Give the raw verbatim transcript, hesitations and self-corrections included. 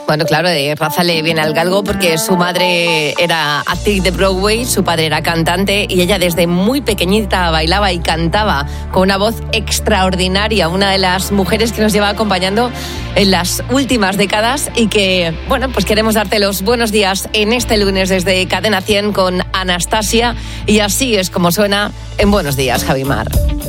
Bueno, claro, de raza le viene al galgo porque su madre era actriz de Broadway, su padre era cantante y ella desde muy pequeñita bailaba y cantaba con una voz extraordinaria, una de las mujeres que nos lleva acompañando en las últimas décadas y que, bueno, pues queremos darte los buenos días en este lunes desde Cadena cien con Anastasia y así es como suena en Buenos Días, Javimar.